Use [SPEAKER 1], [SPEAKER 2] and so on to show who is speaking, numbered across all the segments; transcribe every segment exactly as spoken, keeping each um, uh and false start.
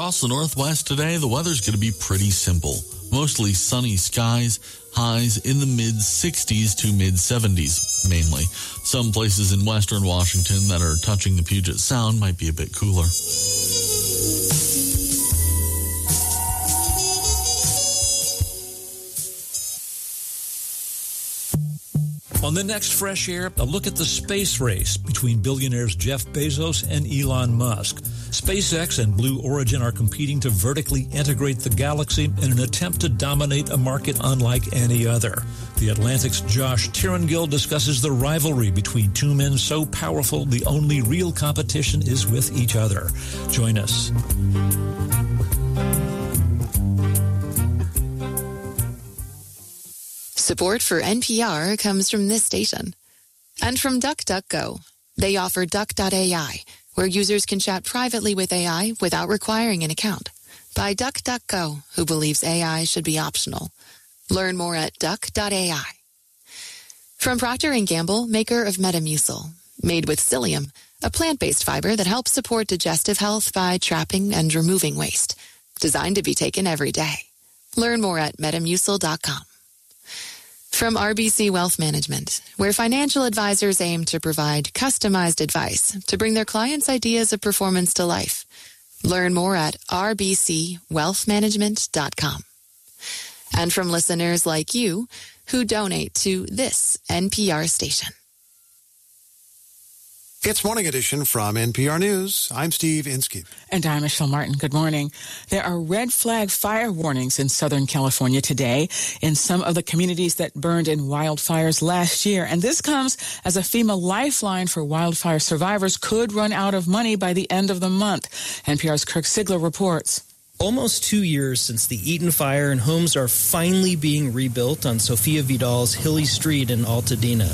[SPEAKER 1] Across the Northwest today, the weather's going to be pretty simple. Mostly sunny skies, highs in the mid sixties to mid seventies, mainly. Some places in western Washington that are touching the Puget Sound might be a bit cooler.
[SPEAKER 2] On the next Fresh Air, a look at the space race between billionaires Jeff Bezos and Elon Musk. SpaceX and Blue Origin are competing to vertically integrate the galaxy in an attempt to dominate a market unlike any other. The Atlantic's Josh Tirangill discusses the rivalry between two men so powerful the only real competition is with each other. Join us.
[SPEAKER 3] Support for N P R comes from this station and from DuckDuckGo. They offer Duck dot A I, where users can chat privately with A I without requiring an account. By DuckDuckGo, who believes A I should be optional. Learn more at Duck dot A I. From Procter and Gamble, maker of Metamucil, made with psyllium, a plant-based fiber that helps support digestive health by trapping and removing waste. Designed to be taken every day. Learn more at metamucil dot com. From R B C Wealth Management, where financial advisors aim to provide customized advice to bring their clients' ideas of performance to life. Learn more at r b c wealth management dot com. And from listeners like you who donate to this N P R station.
[SPEAKER 4] It's Morning Edition from N P R News. I'm Steve Inskeep.
[SPEAKER 5] And I'm Michelle Martin. Good morning. There are red flag fire warnings in Southern California today in some of the communities that burned in wildfires last year. And this comes as a FEMA lifeline for wildfire survivors could run out of money by the end of the month. N P R's Kirk Sigler reports.
[SPEAKER 6] Almost two years since the Eaton fire, and homes are finally being rebuilt on Sofia Vidal's hilly street in Altadena.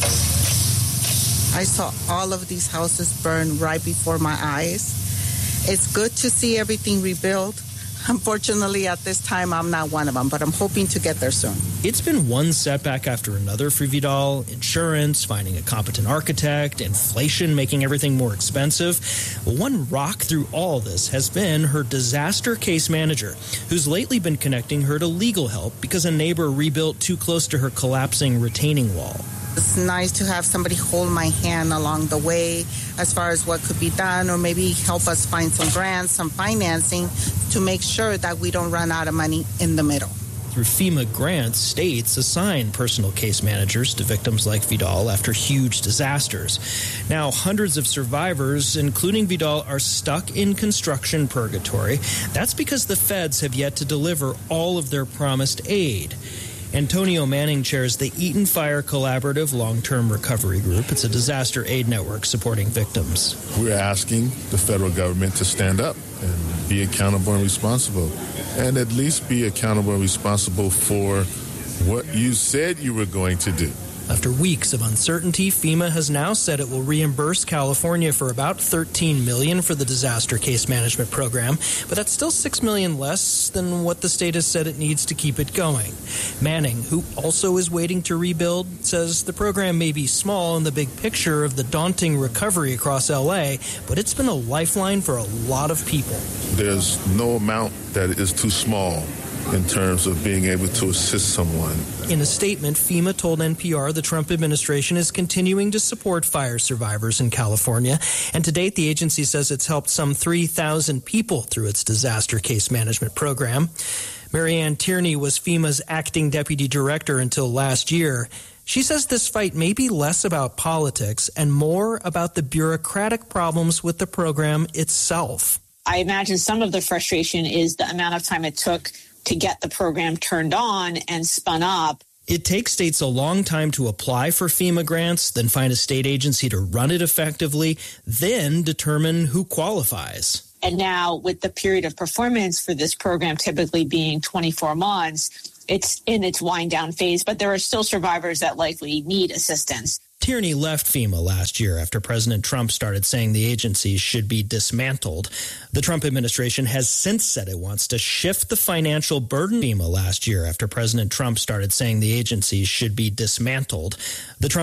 [SPEAKER 7] I saw all of these houses burn right before my eyes. It's good to see everything rebuilt. Unfortunately, at this time, I'm not one of them, but I'm hoping to get there soon.
[SPEAKER 6] It's been one setback after another for Vidal. Insurance, finding a competent architect, inflation making everything more expensive. One rock through all this has been her disaster case manager, who's lately been connecting her to legal help because a neighbor rebuilt too close to her collapsing retaining wall.
[SPEAKER 7] It's nice to have somebody hold my hand along the way as far as what could be done, or maybe help us find some grants, some financing to make sure that we don't run out of money in the middle.
[SPEAKER 6] Through FEMA grants, states assign personal case managers to victims like Vidal after huge disasters. Now, hundreds of survivors, including Vidal, are stuck in construction purgatory. That's because the feds have yet to deliver all of their promised aid. Antonio Manning chairs the Eaton Fire Collaborative Long-Term Recovery Group. It's a disaster aid network supporting victims.
[SPEAKER 8] We're asking the federal government to stand up and be accountable and responsible, and at least be accountable and responsible for what you said you were going to do.
[SPEAKER 6] After weeks of uncertainty, FEMA has now said it will reimburse California for about thirteen million dollars for the disaster case management program, but that's still six million dollars less than what the state has said it needs to keep it going. Manning, who also is waiting to rebuild, says the program may be small in the big picture of the daunting recovery across L A, but it's been a lifeline for a lot of people.
[SPEAKER 8] There's no amount that is too small in terms of being able to assist someone.
[SPEAKER 6] In a statement, FEMA told N P R the Trump administration is continuing to support fire survivors in California, and to date the agency says it's helped some three thousand people through its disaster case management program. Marianne Tierney was FEMA's acting deputy director until last year. She says this fight may be less about politics and more about the bureaucratic problems with the program itself.
[SPEAKER 9] I imagine some of the frustration is the amount of time it took to get the program turned on and spun up.
[SPEAKER 6] It takes states a long time to apply for FEMA grants, then find a state agency to run it effectively, then determine who qualifies.
[SPEAKER 9] And now with the period of performance for this program typically being twenty-four months, it's in its wind down phase, but there are still survivors that likely need assistance.
[SPEAKER 6] Tierney left FEMA last year after President Trump started saying the agency should be dismantled. The Trump administration has since said it wants to shift the financial burden. FEMA last year after President Trump started saying the agency should be dismantled. The Trump